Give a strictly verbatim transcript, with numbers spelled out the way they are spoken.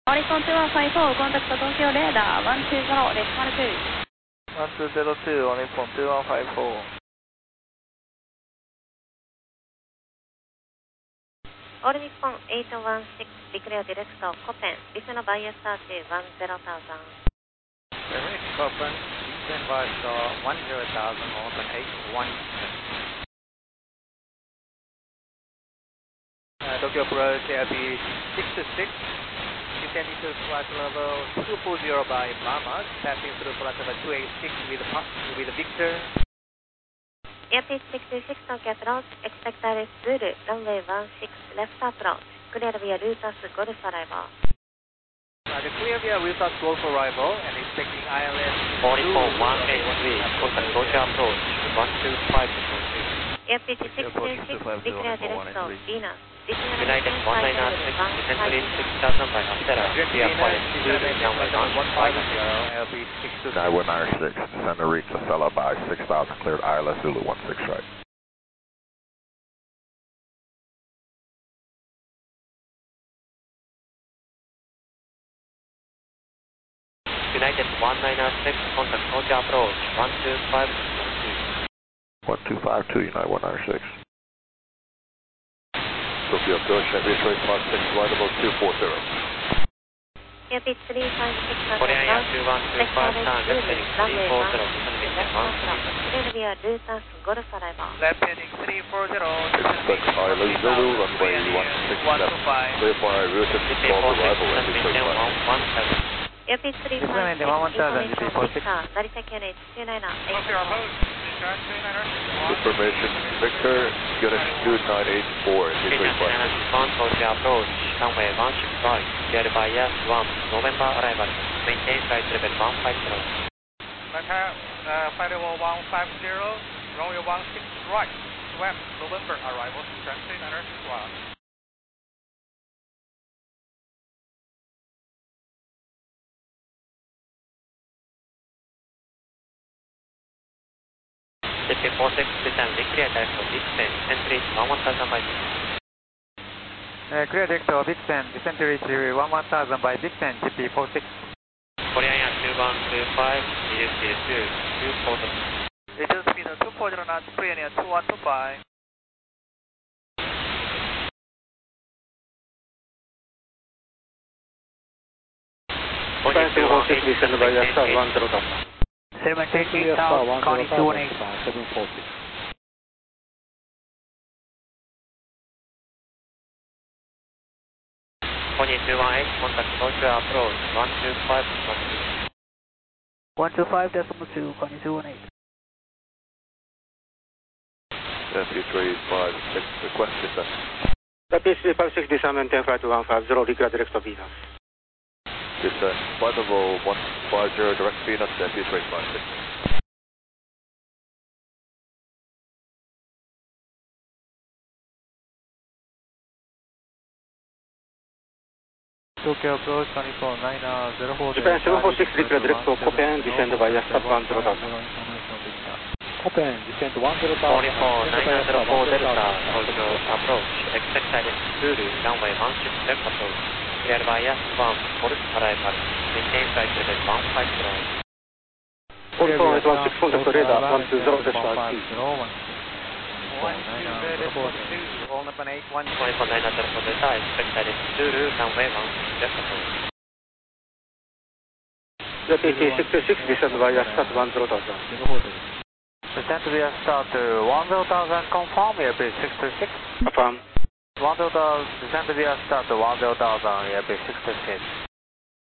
オリコンにひゃくごじゅうよん、コンタクト東京レーダー、いちにゼロ、デシマルに。 いちにゼロに、オリコンにひゃくごじゅうよん。 オール日本はちいちろく、リクレアディレクト、コペン、リセノバイアスターチ、いちゼロゼロゼロ。 Direct Copen, descend via star one zero thousand, open eight one seven. Uh, Tokyo approach L P six two six, descending to flight level two four zero by Mama, passing through flight level two eight six with, with Victor. Airfield six two six Tokyo approach, expect I L S Zulu, runway one six, left approach, clear via Lutas Golf arrival. Uh, the clear via Lutas Golf arrival and expecting I L S forty-four one eight three, contact Tokyo approach, one two five zero three. Airfield six two six, declare director, Venus. United one nine six, descend three six thousand by Astera, via quiet Zulu, runway one five zero. L P six two six. nine one nine six, descend to reach Acela by six thousand, cleared I L S Zulu one six right. United one nine six, contact Tokyo approach, one two five two. one two five two, United one nine six. Tokyo approach, heavy trace five six, flight level two four zero. Airfield three five six, Korean Air two one two five, target heading three four zero, descend one clear via Lutas Golf arrival. Left heading three four zero, Expect I L S Zulu, runway one six left, clear for route to Golf arrival, heavy trace five. Airfield three five six, information Victor, Narita K N H two nine eight. Information Victor, unit two nine eight four, heavy trace five. Tokyo approach, runway one six right, cleared by Yes one, November arrival, maintain flight level one five zero. Manta, uh, flight level one five zero, runway one six right, West November arrival, transit under one. J P four six, descend, clear director, descend, entry one one thousand by Uh, clear director, Vixen, descent to reach one one thousand by Vixen, J P four six. Korean Air two one two five, D S T two, two four zero. Return speed two four zero knots, Korean Air two one two five. Japan two one eight, descend by Yes one zero thousand. seven eight thousand, Connie two one eight. seven four six. Pony two one eight, contact Tokyo approach, one two five one two. one two five decimal two, Connie two one eight. F U three five six, request descent. F U three five six, descend maintain flight one five zero, declare direct to Venus. Descend, flight level one five zero, direct Venus, F U three five six. Tokyo approach, California nine zero four. Japan seven four six, declare direct to Copen, descend by Yasat one zero thousand. Copen, descend one zero thousand. forty-four nine zero four Delta, Tokyo approach, expect I L S Zulu, runway one six left approach, cleared by Yes one, Golf arrival, maintain flight level one five zero. California eight one six, contact radar one two zero decimal two. one two zero two, all Nippon eight one. twenty-four nine zero four Delta, expect I L S Zulu, runway one six left approach. J P six two six, descend by Yasat one zero thousand. Descent via start to one zero thousand, confirm, Airfield six two six. Affirm. one zero thousand, descent via start to one zero thousand, Airfield six two six.